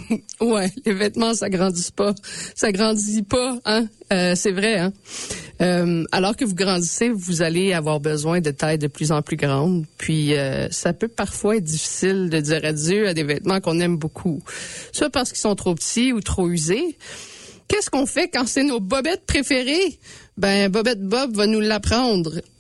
Ouais, les vêtements, ça grandit pas, hein. C'est vrai, hein. Alors que vous grandissez, vous allez avoir besoin de tailles de plus en plus grandes. Puis ça peut parfois être difficile de dire adieu à des vêtements qu'on aime beaucoup, soit parce qu'ils sont trop petits ou trop usés. Qu'est-ce qu'on fait quand c'est nos bobettes préférées? Ben, Bobette Bob va nous l'apprendre.